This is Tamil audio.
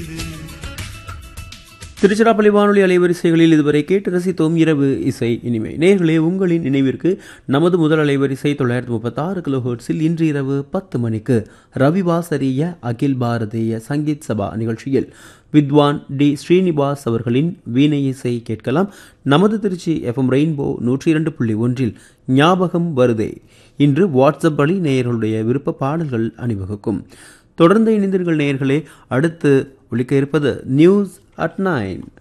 திருச்சிராப்பள்ளி வானொலி அலைவரிசைகளில் இதுவரை கேட்டு ரசித்தோம் இரவு இசை இனிமை. நேயர்களே, உங்களின் நினைவிற்கு நமது முதல் அலைவரிசை 936 கிலோஹெர்ட்ஸில் இன்று இரவு 10 மணிக்கு ரவிவாசரிய அகில் பாரதிய சங்கீத் சபா நிகழ்ச்சியில் வித்வான் டி ஸ்ரீனிவாஸ் அவர்களின் வீணை இசை கேட்கலாம். நமது திருச்சி எஃப்எம் ரெயின்போ 102.1 ஞாபகம் வருதே இன்று வாட்ஸ்அப் வழி நேயர்களுடைய விருப்ப பாடல்கள் அணிவகுக்கும். தொடர்ந்து இணைந்தீர்கள் நேயர்களே. அடுத்து ஒலிக்க இருப்பது நியூஸ் at 9.